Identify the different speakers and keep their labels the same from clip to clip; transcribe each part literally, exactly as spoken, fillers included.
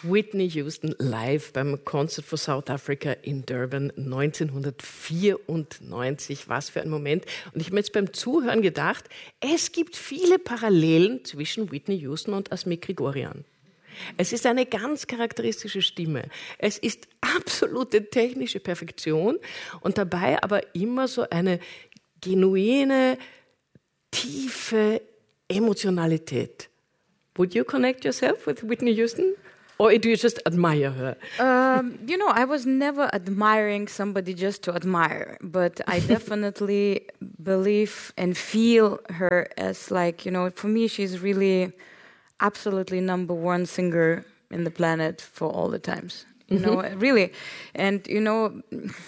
Speaker 1: Whitney Houston live beim Concert for South Africa in Durban neunzehnhundertvierundneunzig. Was für ein Moment. Und ich habe mir jetzt beim Zuhören gedacht, es gibt viele Parallelen zwischen Whitney Houston und Asmik Grigoryan. Es ist eine ganz charakteristische Stimme. Es ist absolute technische Perfektion und dabei aber immer so eine genuine, tiefe Emotionalität. Would you connect yourself with Whitney Houston? Or do you just admire her?
Speaker 2: Um, you know, I was never admiring somebody just to admire, but I definitely believe and feel her as like, you know, for me, she's really absolutely number one singer in the planet for all the times. You know, really. And, you know,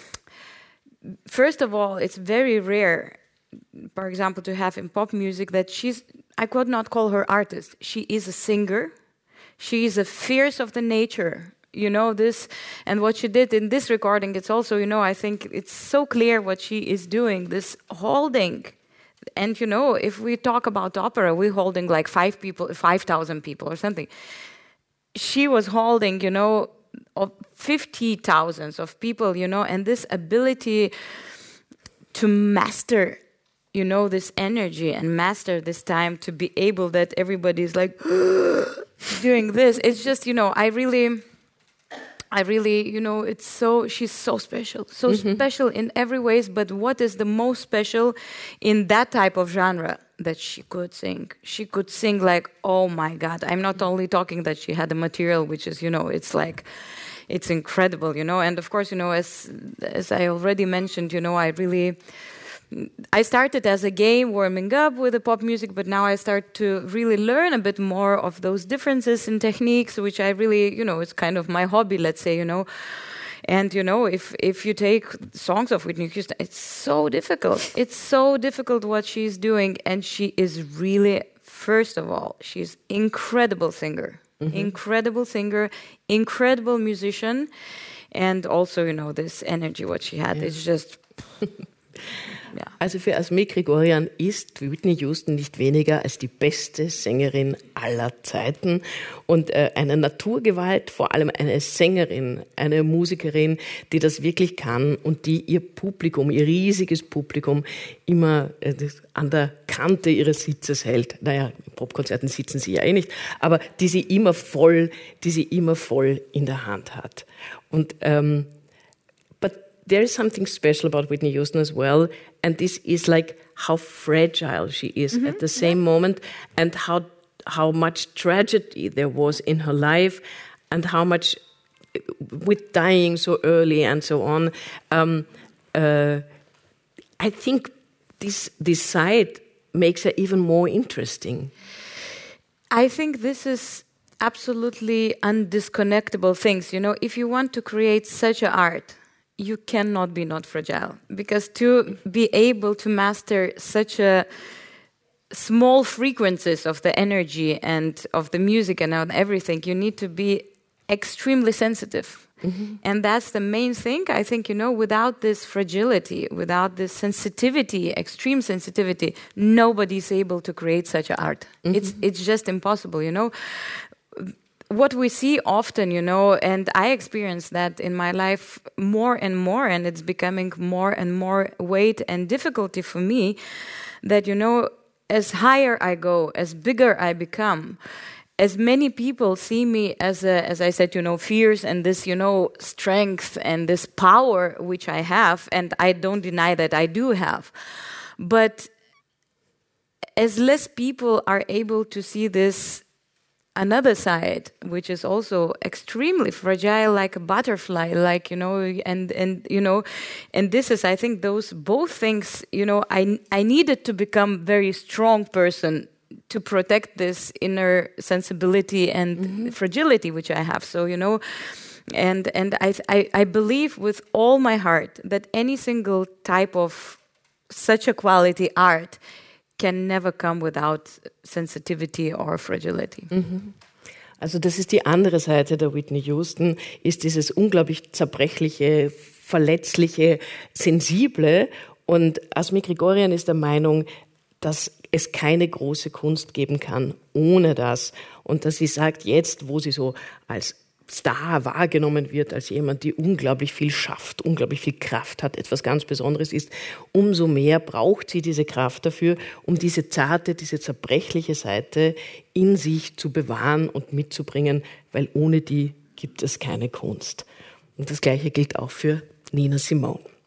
Speaker 2: first of all, it's very rare, for example, to have in pop music that she's, I could not call her artist. She is a singer. She is a fierce of the nature, you know, this, and what she did in this recording, it's also, you know, I think it's so clear what she is doing, this holding. And, you know, if we talk about opera, we're holding like five people, five thousand people or something. She was holding, you know, of fifty thousands of people, you know, and this ability to master, you know, this energy and master this time to be able that everybody's like doing this. It's just, you know, I really, I really, you know, it's so, she's so special, so mm-hmm. special in every ways. But what is the most special in that type of genre? That she could sing. She could sing like, oh my God. I'm not only talking that she had the material, which is, you know, it's like, it's incredible, you know. And of course, you know, as as I already mentioned, you know, I really, I started as a game warming up with the pop music, but now I start to really learn a bit more of those differences in techniques, which I really, you know, it's kind of my hobby, let's say, you know. And, you know, if if you take songs of Whitney Houston, it's so difficult. It's so difficult what she's doing. And she is really, first of all, she's incredible singer. Mm-hmm. Incredible singer, incredible musician. And also, you know, this energy, what she had, yeah. It's just... Ja.
Speaker 1: Also für Asmik Grigoryan ist Whitney Houston nicht weniger als die beste Sängerin aller Zeiten und äh, eine Naturgewalt, vor allem eine Sängerin, eine Musikerin, die das wirklich kann und die ihr Publikum, ihr riesiges Publikum immer äh, an der Kante ihres Sitzes hält. Naja, in Popkonzerten sitzen sie ja eh nicht, aber die sie immer voll, die sie immer voll in der Hand hat. Und ähm, there is something special about Whitney Houston as well, and this is like how fragile she is mm-hmm. at the same yeah. moment, and how how much tragedy there was in her life, and how much with dying so early and so on. Um, uh, I think this this side makes her even more interesting.
Speaker 2: I think this is absolutely undisconnectable things. You know, if you want to create such an art, you cannot be not fragile, because to be able to master such a small frequencies of the energy and of the music and everything, you need to be extremely sensitive. Mm-hmm. And that's the main thing. I think, you know, without this fragility, without this sensitivity, extreme sensitivity, nobody's able to create such an art. Mm-hmm. It's it's just impossible, you know. What we see often, you know, and I experience that in my life more and more, and it's becoming more and more weight and difficulty for me, that, you know, as higher I go, as bigger I become, as many people see me as, a, as I said, you know, fierce and this, you know, strength and this power which I have, and I don't deny that I do have. But as less people are able to see this another side, which is also extremely fragile, like a butterfly, like, you know, and, and, you know, and this is, I think, those both things, you know, I, I needed to become very strong person to protect this inner sensibility and mm-hmm. fragility which I have. So, you know, and, and I, I, I believe with all my heart that any single type of such a quality art can never come without sensitivity or fragility.
Speaker 1: Mhm. Also das ist die andere Seite der Whitney Houston, ist dieses unglaublich zerbrechliche, verletzliche, sensible. Und Asmik Grigoryan ist der Meinung, dass es keine große Kunst geben kann ohne das. Und dass sie sagt, jetzt, wo sie so als Star wahrgenommen wird, als jemand, die unglaublich viel schafft, unglaublich viel Kraft hat, etwas ganz Besonderes ist, umso mehr braucht sie diese Kraft dafür, um diese zarte, diese zerbrechliche Seite in sich zu bewahren und mitzubringen, weil ohne die gibt es keine Kunst. Und das Gleiche gilt auch für Nina Simone.